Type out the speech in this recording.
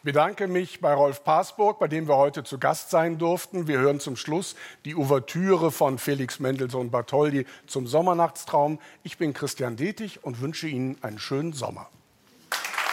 bedanke mich bei Rolf Parsburg, bei dem wir heute zu Gast sein durften. Wir hören zum Schluss die Ouvertüre von Felix Mendelssohn Bartholdy zum Sommernachtstraum. Ich bin Christian Detig und wünsche Ihnen einen schönen Sommer.